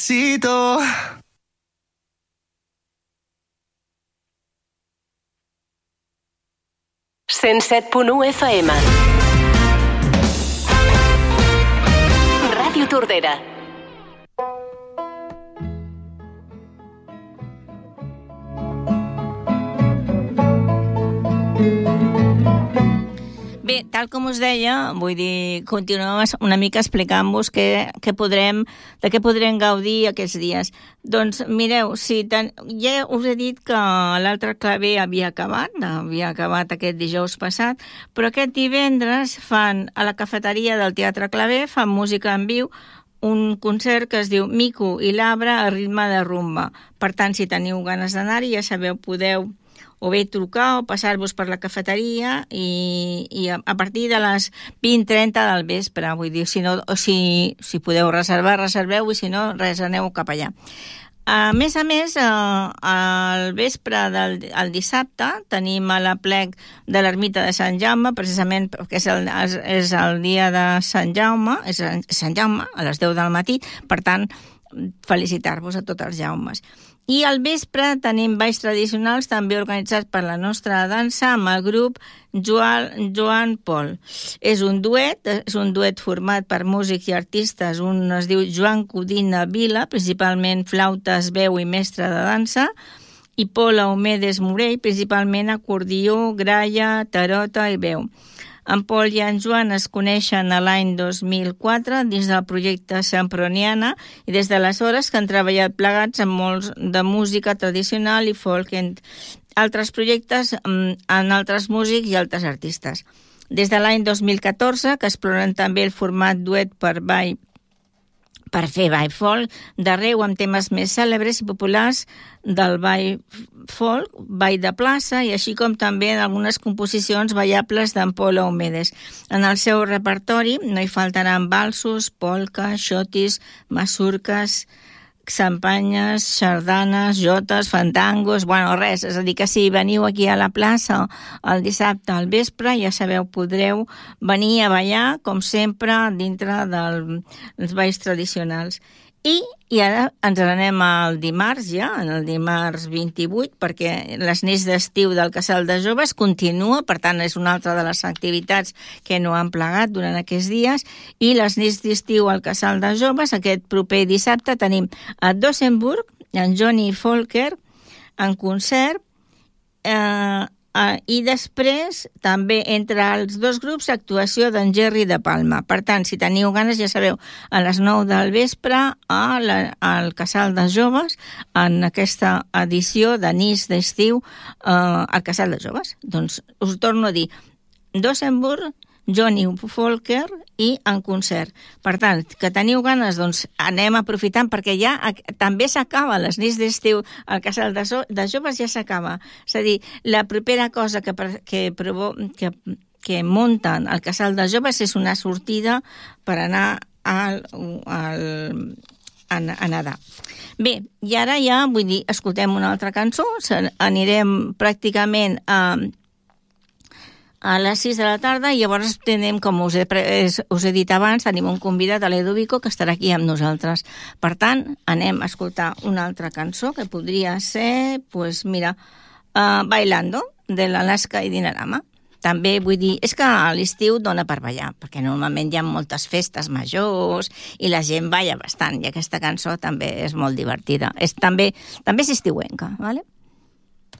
Cito. 107.1 FM. Ràdio Tordera. Bé, tal com us deia, vull dir, continuem una mica explicant-vos de què podrem gaudir aquests dies. Doncs mireu, ja us he dit que l'altre claver havia acabat aquest dijous passat, però aquest divendres fan a la cafeteria del Teatre Claver, fan música en viu, un concert que es diu Mico i l'Arbre a ritme de rumba. Per tant, si teniu ganes d'anar-hi, ja sabeu, podeu o bé trucar o passar-vos per la cafeteria i a partir de les 20:30 del vespre, vull dir, si podeu reservar, reserveu, i si no, res, aneu cap allà. A més, al vespre del dissabte tenim a l'aplec de l'ermita de Sant Jaume, precisament perquè és el dia de Sant Jaume, és Sant Jaume a les 10 del matí, per tant, felicitar-vos a tots els Jaumes. I al vespre tenim balls tradicionals també organitzats per la nostra dansa amb el grup Joan Pol. És un duet format per músics i artistes. Un es diu Joan Codina Vila, principalment flautes, veu i mestre de dansa, i Pol Aumedes Morell, principalment acordió, gralla, tarota i veu. En Pol i en Joan es coneixen a l'any 2004 dins del projecte Semproniana i des d'aleshores que han treballat plegats amb molts de música tradicional i folk en altres projectes en altres músics i altres artistes. Des de l'any 2014 que exploren també el format duet per fer ball folk d'arreu amb temes més cèlebres i populars del ball folk, ball de plaça i així com també en algunes composicions ballables d'en Pol Aumedes. En el seu repertori no hi faltaran valsos, polques, xotis, masurques, xampanyes, sardanes, jotes, fandangos, res, és a dir que si veniu aquí a la plaça el dissabte al vespre, ja sabeu, podreu venir a ballar, com sempre, dintre dels balls tradicionals. I ara ens n'anem al dimarts ja, el dimarts 28, perquè les nits d'estiu del Casal de Joves continua, per tant és una altra de les activitats que no han plegat durant aquests dies, i les nits d'estiu al Casal de Joves, aquest proper dissabte tenim a Dossenburg, en Johnny Folker, en concert, i després també entre els dos grups actuació d'en Jerry de Palma. Per tant, si teniu ganes, ja sabeu, a les 9 del vespre al Casal de Joves en aquesta edició de nits d'estiu al Casal de Joves. Doncs us torno a dir, Dossenburg, Johnny Folker i en concert. Per tant, que teniu ganes, doncs anem aprofitant perquè ja també s'acaba les nits d'estiu al Casal de Joves, ja s'acaba. És a dir, la propera cosa que munten al Casal de Joves és una sortida per anar a nedar. Bé, i ara ja, vull dir, escoltem una altra cançó, anirem pràcticament a les 6 de la tarda i llavors tenim, com us he dit abans, tenim un convidat a l'Edubico que estarà aquí amb nosaltres. Per tant, anem a escoltar una altra cançó que podria ser, pues mira, Bailando, de l'Alaska i Dinarama. També vull dir, és que a l'estiu dona per ballar, perquè normalment hi ha moltes festes majors i la gent balla bastant, i aquesta cançó també és molt divertida. També és estiuenca, ¿vale?